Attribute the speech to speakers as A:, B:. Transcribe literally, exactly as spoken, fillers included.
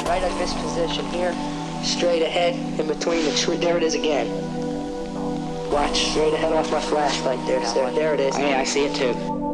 A: right in this position here, straight ahead, in between the tree. There it is again. Watch, straight ahead off my flashlight there, sir. There it is.
B: Yeah, I see it too.